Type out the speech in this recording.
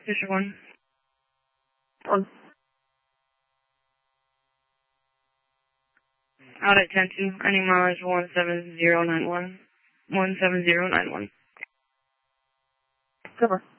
District 1. 1. Out at 10-2. Ending mileage 17091. 17091. Cover.